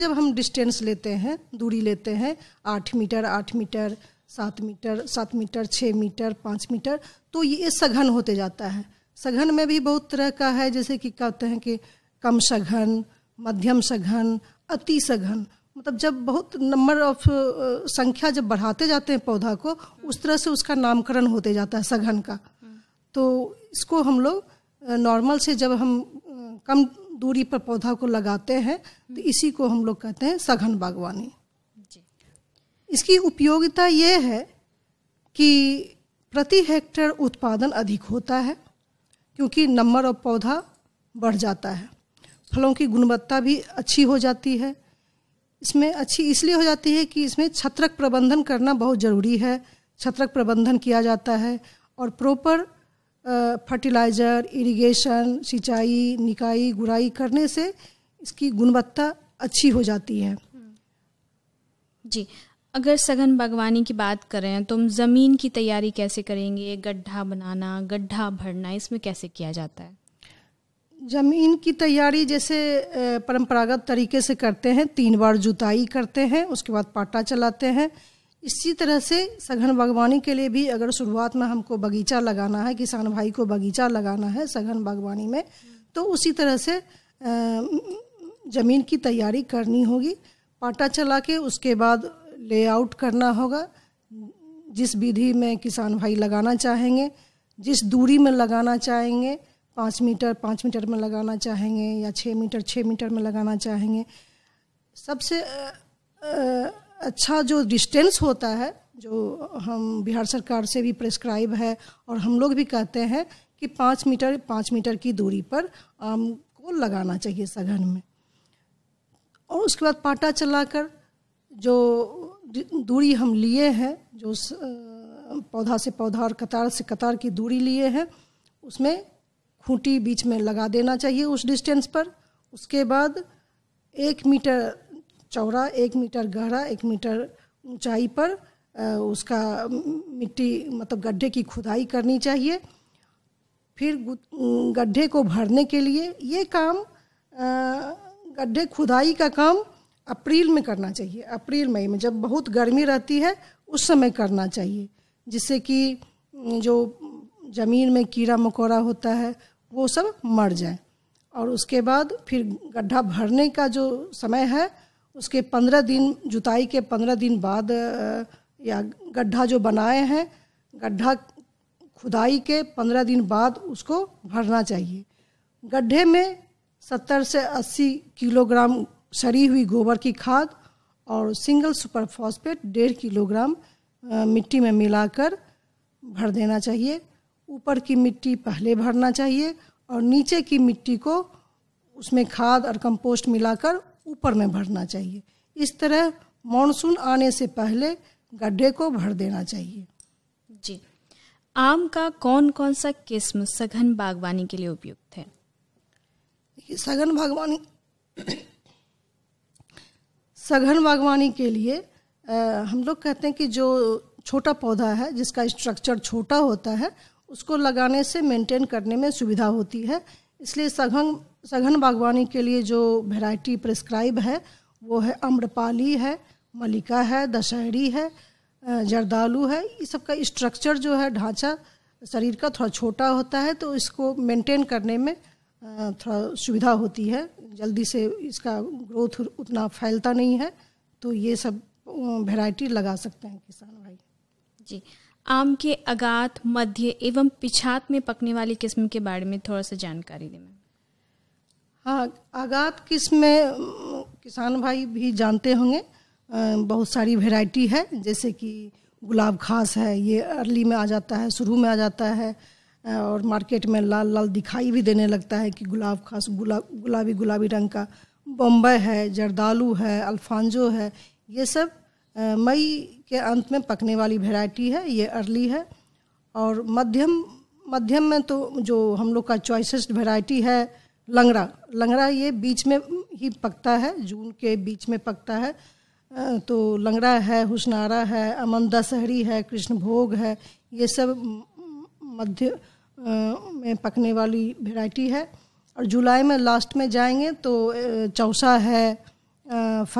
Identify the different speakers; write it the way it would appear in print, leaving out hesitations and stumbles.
Speaker 1: जब हम डिस्टेंस लेते हैं, दूरी लेते हैं 8 metre, 8 metre, 7 metre, 7 metre, 6 metre, 5 metre, तो ये सघन होते जाता है। सघन में भी बहुत तरह का है, जैसे कि कहते हैं कि कम सघन, मध्यम सघन, अति सघन। मतलब जब बहुत नंबर ऑफ संख्या जब बढ़ाते जाते हैं पौधा को, उस तरह से उसका नामकरण होते जाता है सघन का। तो इसको हम लोग नॉर्मल से जब हम कम दूरी पर पौधा को लगाते हैं तो इसी को हम लोग कहते हैं सघन बागवानी। इसकी उपयोगिता ये है कि प्रति हेक्टेयर उत्पादन अधिक होता है, क्योंकि नंबर ऑफ पौधा बढ़ जाता है। फलों की गुणवत्ता भी अच्छी हो जाती है। इसमें अच्छी इसलिए हो जाती है कि इसमें छत्रक प्रबंधन करना बहुत ज़रूरी है। छत्रक प्रबंधन किया जाता है और प्रॉपर फर्टिलाइज़र, इरिगेशन, सिंचाई, निकाई, गुड़ाई करने से इसकी गुणवत्ता अच्छी हो जाती है।
Speaker 2: जी, अगर सघन बागवानी की बात करें तो हम ज़मीन की तैयारी कैसे करेंगे? गड्ढा बनाना, गड्ढा भरना, इसमें कैसे किया जाता है?
Speaker 1: ज़मीन की तैयारी जैसे परंपरागत तरीके से करते हैं, 3 बार जुताई करते हैं, उसके बाद पाटा चलाते हैं। इसी तरह से सघन बागवानी के लिए भी अगर शुरुआत में हमको बगीचा लगाना है, किसान भाई को बगीचा लगाना है सघन बागवानी में, तो उसी तरह से ज़मीन की तैयारी करनी होगी। पाटा चला के उसके बाद लेआउट करना होगा। जिस विधि में किसान भाई लगाना चाहेंगे, जिस दूरी में लगाना चाहेंगे, 5 मीटर 5 मीटर में लगाना चाहेंगे या 6 मीटर 6 मीटर में लगाना चाहेंगे। सबसे अच्छा जो डिस्टेंस होता है, जो हम बिहार सरकार से भी प्रेस्क्राइब है और हम लोग भी कहते हैं कि 5 मीटर की दूरी पर आम को लगाना चाहिए सघन में। और उसके बाद पाटा चलाकर जो दूरी हम लिए हैं, जो पौधा से पौधा और कतार से कतार की दूरी लिए हैं, उसमें खूंटी बीच में लगा देना चाहिए उस डिस्टेंस पर। उसके बाद 1 मीटर चौड़ा, 1 मीटर गहरा, 1 मीटर ऊंचाई पर उसका मिट्टी मतलब गड्ढे की खुदाई करनी चाहिए। फिर गड्ढे को भरने के लिए ये काम, गड्ढे खुदाई का काम अप्रैल में करना चाहिए। अप्रैल मई में जब बहुत गर्मी रहती है उस समय करना चाहिए, जिससे कि जो ज़मीन में कीड़ा मकोड़ा होता है वो सब मर जाए। और उसके बाद फिर गड्ढा भरने का जो समय है, उसके 15 दिन, जुताई के 15 दिन बाद या गड्ढा जो बनाए हैं, गड्ढा खुदाई के 15 दिन बाद उसको भरना चाहिए। गड्ढे में 70 से 80 किलोग्राम सड़ी हुई गोबर की खाद और सिंगल सुपर फॉस्फेट 1.5 किलोग्राम मिट्टी में मिलाकर भर देना चाहिए। ऊपर की मिट्टी पहले भरना चाहिए और नीचे की मिट्टी को उसमें खाद और कंपोस्ट मिलाकर ऊपर में भरना चाहिए। इस तरह मॉनसून आने से पहले गड्ढे को भर देना चाहिए।
Speaker 2: जी, आम का कौन कौन सा किस्म सघन बागवानी के लिए उपयुक्त है?
Speaker 1: सघन बागवानी के लिए हम लोग कहते हैं कि जो छोटा पौधा है, जिसका स्ट्रक्चर छोटा होता है, उसको लगाने से मेंटेन करने में सुविधा होती है। इसलिए सघन बागवानी के लिए जो वैरायटी प्रेस्क्राइब है वो है आम्रपाली है, मल्लिका है, दशहरी है, जर्दालू है। इस सब का स्ट्रक्चर जो है, ढांचा शरीर का थोड़ा छोटा होता है, तो इसको मेंटेन करने में थोड़ा सुविधा होती है। जल्दी से इसका ग्रोथ उतना फैलता नहीं है, तो ये सब वैरायटी लगा सकते हैं किसान भाई।
Speaker 2: जी, आम के अगात, मध्य एवं पिछात में पकने वाली किस्म के बारे में थोड़ा सा जानकारी दें।
Speaker 1: हाँ, आगात किस्म में किसान भाई भी जानते होंगे, बहुत सारी वैरायटी है। जैसे कि गुलाब खास है, ये अर्ली में आ जाता है, शुरू में आ जाता है और मार्केट में लाल लाल दिखाई भी देने लगता है कि गुलाब खास गुलाबी रंग का। बम्बई है, जर्दालू है, अल्फांजो है, ये सब मई के अंत में पकने वाली वैरायटी है, ये अर्ली है। और मध्यम में तो जो हम लोग का चॉइसेस्ट वैरायटी है लंगड़ा, ये बीच में ही पकता है, जून के बीच में पकता है। तो लंगड़ा है, हुस्नारा है, अमन दशहरी है, कृष्णभोग है, ये सब मध्य में पकने वाली वैरायटी है। और जुलाई में लास्ट में जाएंगे तो चौसा है,